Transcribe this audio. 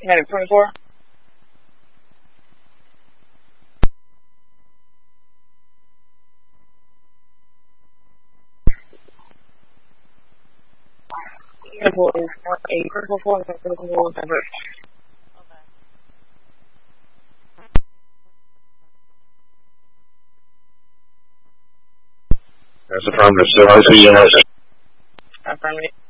Medic 24. Critical is a critical 4 and a critical 4 is diverse. That's affirmative. Still RCS. Affirmative.